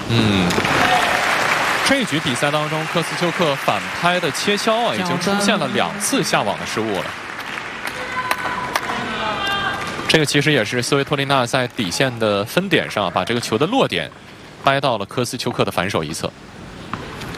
这局比赛当中，科斯丘克反拍的切削啊，已经出现了2次下网的失误了。这个其实也是斯维托利娜在底线的分点上把这个球的落点掰到了科斯丘克的反手一侧。